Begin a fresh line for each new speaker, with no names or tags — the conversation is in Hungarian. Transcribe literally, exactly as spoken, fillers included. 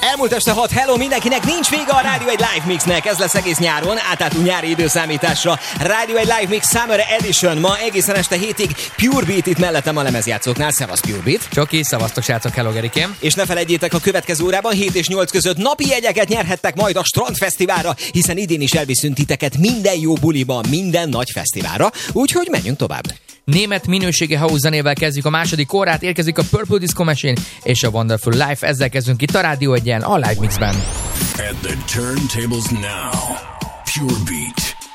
Elmúlt este hat, hello mindenkinek, nincs vége a Rádió egy Live Mixnek, ez lesz egész nyáron, átálltunk nyári időszámításra. Rádió egy Live Mix Summer Edition, ma egészen este hétig Pure Beat itt mellettem a lemezjátszóknál, szevasz Pure Beat.
Csoki, szevasztok srácok, hello Gerikém.
És ne felejtjétek, a következő órában hét és nyolc között napi jegyeket nyerhettek majd a Strandfesztiválra, hiszen idén is elviszünk titeket minden jó buliba, minden nagy fesztiválra, úgyhogy menjünk tovább.
Német minőségi house zenével kezdjük a második órát, érkezik a Purple Disco Machine és a Wonderful Life, ezzel kezdünk itt a Rádió egyen, a Live Mixben.
At the turntables now, Pure Beat.